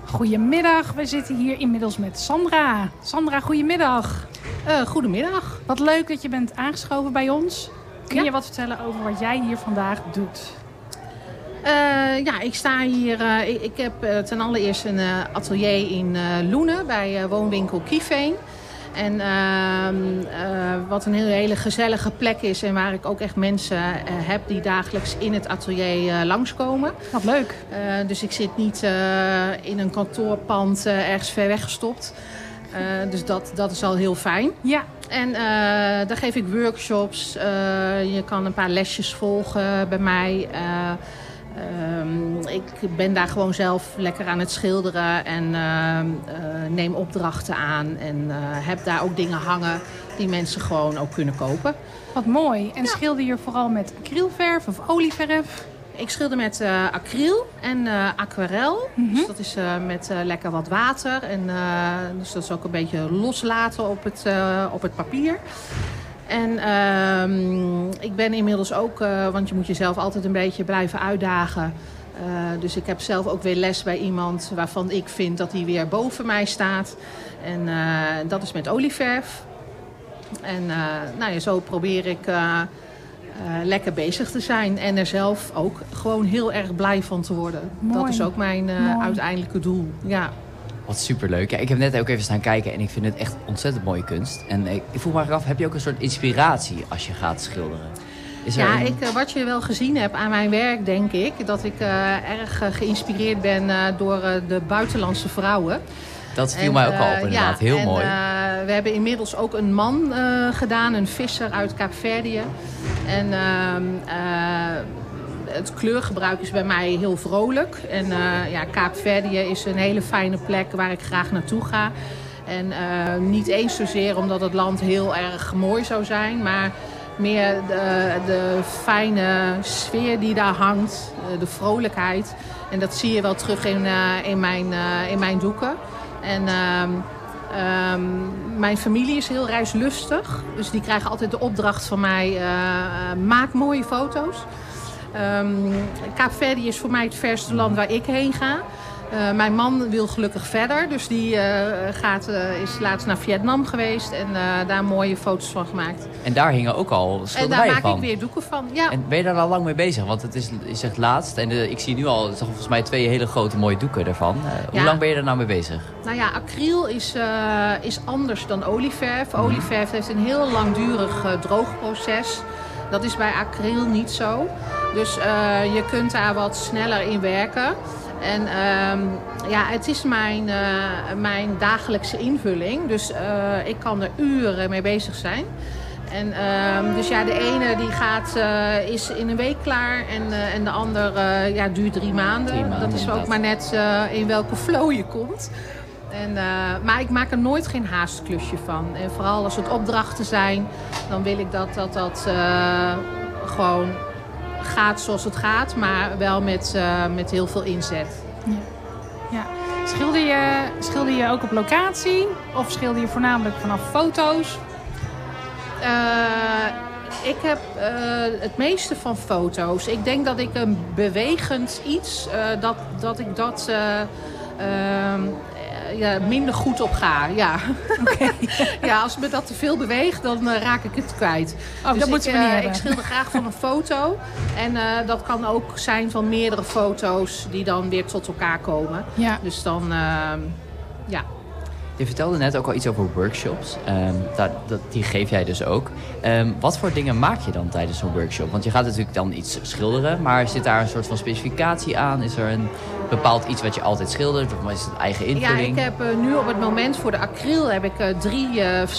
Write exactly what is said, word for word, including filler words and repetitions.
Goedemiddag, we zitten hier inmiddels met Sandra. Sandra, goedemiddag. Uh, goedemiddag. Wat leuk dat je bent aangeschoven bij ons. Kun ja. je wat vertellen over wat jij hier vandaag doet? Uh, ja, ik sta hier. Uh, ik, ik heb uh, ten allereerst een uh, atelier in uh, Loenen bij uh, woonwinkel Kieveen. En uh, uh, wat een hele, hele gezellige plek is en waar ik ook echt mensen uh, heb die dagelijks in het atelier uh, langskomen. Wat leuk. Uh, dus ik zit niet uh, in een kantoorpand uh, ergens ver weggestopt. Uh, dus dat, dat is al heel fijn. Ja. En uh, daar geef ik workshops. Uh, je kan een paar lesjes volgen bij mij. Uh, Um, ik ben daar gewoon zelf lekker aan het schilderen en uh, uh, neem opdrachten aan. En uh, heb daar ook dingen hangen die mensen gewoon ook kunnen kopen. Wat mooi. En ja. Schilder je vooral met acrylverf of olieverf? Ik schilder met uh, acryl en uh, aquarel. Mm-hmm. Dus dat is uh, met uh, lekker wat water. En, uh, dus dat is ook een beetje loslaten op het, uh, op het papier. En uh, ik ben inmiddels ook, uh, want je moet jezelf altijd een beetje blijven uitdagen. Uh, dus ik heb zelf ook weer les bij iemand waarvan ik vind dat hij weer boven mij staat. En uh, dat is met olieverf. En uh, nou ja, zo probeer ik uh, uh, lekker bezig te zijn. En er zelf ook gewoon heel erg blij van te worden. Mooi. Dat is ook mijn uh, uiteindelijke doel. Ja. Wat superleuk. Ja, ik heb net ook even staan kijken en ik vind het echt ontzettend mooie kunst. En ik, ik vroeg me af, heb je ook een soort inspiratie als je gaat schilderen? Is er ja, een... ik, wat je wel gezien hebt aan mijn werk, denk ik, dat ik uh, erg uh, geïnspireerd ben uh, door uh, de buitenlandse vrouwen. Dat viel en, mij ook al op, uh, inderdaad. Ja, heel en, mooi. Uh, we hebben inmiddels ook een man uh, gedaan, een visser uit Kaapverdië. En uh, uh, het kleurgebruik is bij mij heel vrolijk. En uh, ja, Kaapverdië is een hele fijne plek waar ik graag naartoe ga. En uh, niet eens zozeer omdat het land heel erg mooi zou zijn, maar meer de, de fijne sfeer die daar hangt, de vrolijkheid. En dat zie je wel terug in, uh, in, mijn, uh, in mijn doeken. En uh, um, mijn familie is heel reislustig. Dus die krijgen altijd de opdracht van mij, uh, maak mooie foto's. Um, Kaapverdië is voor mij het verste land waar ik heen ga. Uh, mijn man wil gelukkig verder, dus die uh, gaat, uh, is laatst naar Vietnam geweest en uh, daar mooie foto's van gemaakt. En daar hingen ook al schilderijen van. En daar maak van. ik weer doeken van, ja. En ben je daar al lang mee bezig? Want het is, je zegt laatst en de, ik zie nu al volgens mij twee hele grote mooie doeken ervan. Uh, ja. Hoe lang ben je daar nou mee bezig? Nou ja, acryl is, uh, is anders dan olieverf. Mm. Olieverf heeft een heel langdurig uh, droogproces. Dat is bij acryl niet zo. Dus uh, je kunt daar wat sneller in werken. En uh, ja, het is mijn, uh, mijn dagelijkse invulling. Dus uh, ik kan er uren mee bezig zijn. En, uh, dus ja, de ene die gaat, uh, is in een week klaar en, uh, en de ander uh, ja, duurt drie maanden. Drie maanden dat is ook inderdaad. maar net uh, in welke flow je komt. En, uh, maar ik maak er nooit geen haastklusje van. En vooral als het opdrachten zijn, dan wil ik dat dat, dat uh, gewoon gaat zoals het gaat, maar wel met, uh, met heel veel inzet. Ja. Ja. Schilder je, schilder je ook op locatie of schilder je voornamelijk vanaf foto's? Uh, ik heb uh, het meeste van foto's. Ik denk dat ik een bewegend iets, uh, dat, dat ik dat uh, uh, ja, minder goed op ga. Ja. Okay. Ja, als me dat te veel beweegt, dan uh, raak ik het kwijt. Oh, dus dat moeten ik, we niet uh, hebben. ik schilder graag van een foto. En uh, dat kan ook zijn van meerdere foto's die dan weer tot elkaar komen. Ja. Dus dan, uh, ja. Je vertelde net ook al iets over workshops. Um, dat, dat, die geef jij dus ook. Um, wat voor dingen maak je dan tijdens zo'n workshop? Want je gaat natuurlijk dan iets schilderen, maar zit daar een soort van specificatie aan? Is er een bepaald iets wat je altijd schildert? Of is het eigen invulling? Ja, ik heb uh, nu op het moment voor de acryl heb ik uh, drie uh,